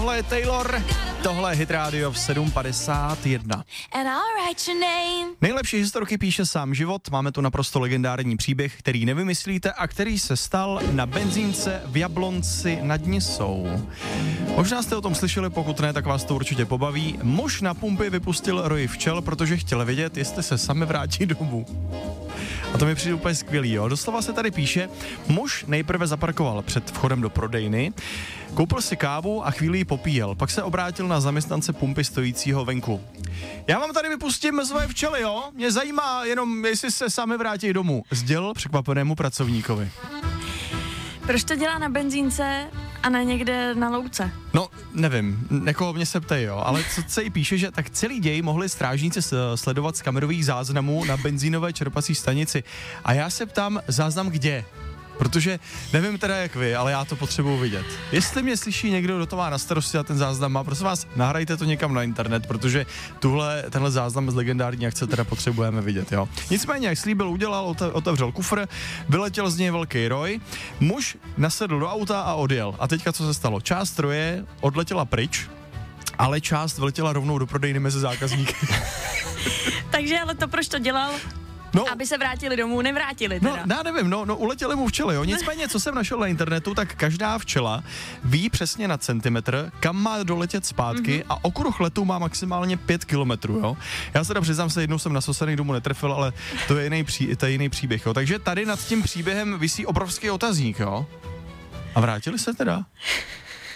Tohle je Taylor, tohle je Hit Radio v 7:51. Nejlepší historky píše sám život, máme tu naprosto legendární příběh, který nevymyslíte a který se stal na benzínce v Jablonci nad Nisou. Možná jste o tom slyšeli, pokud ne, tak vás to určitě pobaví. Muž na pumpy vypustil roj včel, protože chtěl vědět, jestli se sami vrátí domů. A to mi přijde úplně skvělý, jo. Doslova se tady píše, muž nejprve zaparkoval před vchodem do prodejny, koupil si kávu a chvíli ji popíjel, pak se obrátil na zaměstnance pumpy stojícího venku. Já vám tady vypustím svoje včely, jo? Mě zajímá jenom, jestli se sami vrátí domů, sdělil překvapenému pracovníkovi. Proč to dělá na benzínce a ne někde na louce? No, nevím, někoho mě se ptej, jo, ale co se jí píše, že tak celý děj mohli strážníci sledovat z kamerových záznamů na benzínové čerpací stanici. A já se ptám, záznam kde? Protože nevím teda jak vy, ale já to potřebuji vidět. Jestli mě slyší někdo, kdo to má na starosti a ten záznam má, prosím vás, nahrajte to někam na internet, protože tenhle záznam z legendární akce teda potřebujeme vidět, jo. Nicméně, jak slíbil, udělal, otevřel kufr, vyletěl z něj velký roj, muž nasedl do auta a odjel. A teďka co se stalo? Část roje odletěla pryč, ale část vyletěla rovnou do prodejny mezi zákazníky. Takže ale to proč to dělal? No, aby se vrátili domů, nevrátili teda. No, já nevím, uletěli mu včely, jo. Nicméně, co jsem našel na internetu, tak každá včela ví přesně na centimetr, kam má doletět zpátky a okruh letu má maximálně 5 kilometrů, jo. Já se teda přiznám se, jednou jsem na sosených domů netrefil, ale to je jiný příběh, jo. Takže tady nad tím příběhem visí obrovský otazník, jo. A vrátili se teda?